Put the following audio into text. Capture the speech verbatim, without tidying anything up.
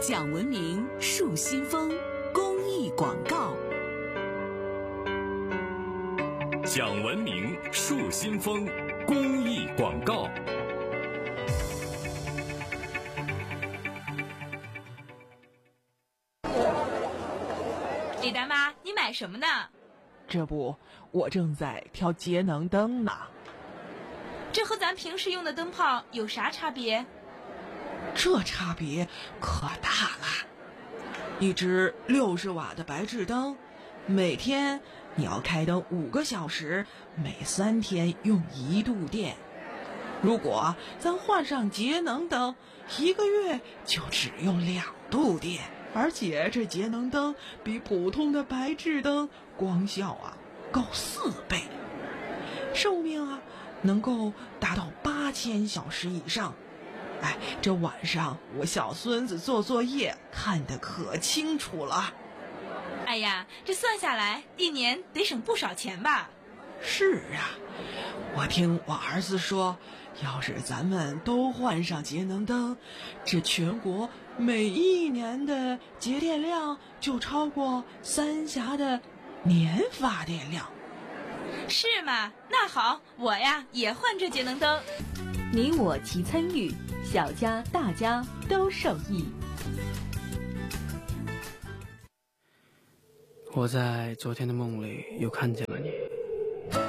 讲文明树新风公益广告。 讲文明树新风公益广告。 李大妈，你买什么呢？ 这不，我正在挑节能灯呢。 这和咱平时用的灯泡有啥差别？ 这差别可大了。一只六十瓦的白炽灯，每天你要开灯五个小时，每三天用一度电。如果咱换上节能灯，一个月就只用两度电。而且这节能灯比普通的白炽灯光效啊高四倍，寿命啊能够达到八千小时以上。哎，这晚上我小孙子做作业看得可清楚了。 哎呀，这算下来一年得省不少钱吧？ 是啊，我听我儿子说，要是咱们都换上节能灯，这全国每一年的节电量就超过三峡的年发电量。 是吗？那好，我呀也换这节能灯。 你我齐参与，小家大家都受益。 我在昨天的梦里又看见了你。